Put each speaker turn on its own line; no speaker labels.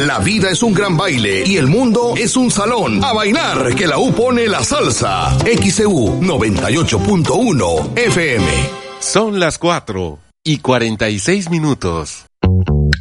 La vida es un gran baile y el mundo es un salón. A bailar, que la U pone la salsa. XEU 98.1 FM.
Son las 4:46.